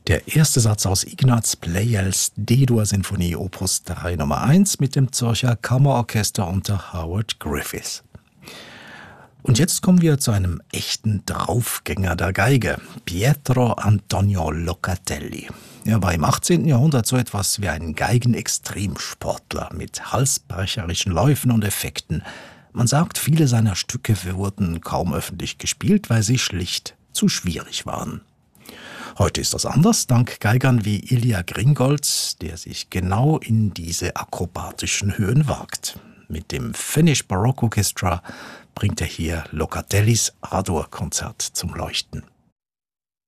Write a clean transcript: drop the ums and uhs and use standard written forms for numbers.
Der erste Satz aus Ignaz Pleyels D-Dur-Sinfonie Opus 3 Nummer 1 mit dem Zürcher Kammerorchester unter Howard Griffiths. Und jetzt kommen wir zu einem echten Draufgänger der Geige, Pietro Antonio Locatelli. Er war im 18. Jahrhundert so etwas wie ein Geigenextremsportler mit halsbrecherischen Läufen und Effekten. Man sagt, viele seiner Stücke wurden kaum öffentlich gespielt, weil sie schlicht zu schwierig waren. Heute ist das anders, dank Geigern wie Ilya Gringold, der sich genau in diese akrobatischen Höhen wagt. Mit dem Finnish Baroque Orchestra bringt er hier Locatellis A-Dur-Konzert zum Leuchten.